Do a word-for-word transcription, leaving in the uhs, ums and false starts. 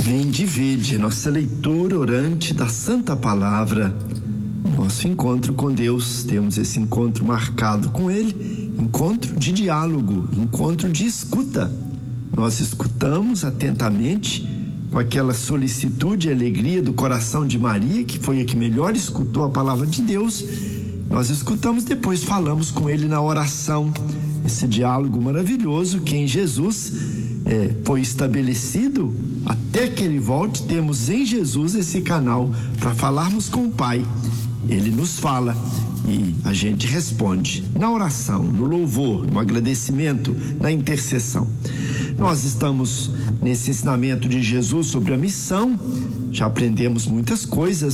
Vinde e vede, nossa leitura orante da Santa Palavra, nosso encontro com Deus. Temos esse encontro marcado com Ele, encontro de diálogo, encontro de escuta. Nós escutamos atentamente, com aquela solicitude e alegria do coração de Maria, que foi a que melhor escutou a palavra de Deus. Nós escutamos, depois falamos com Ele na oração. Esse diálogo maravilhoso que em Jesus é, foi estabelecido. Até que Ele volte, temos em Jesus esse canal para falarmos com o Pai. Ele nos fala e a gente responde na oração, no louvor, no agradecimento, na intercessão. Nós estamos nesse ensinamento de Jesus sobre a missão. Já aprendemos muitas coisas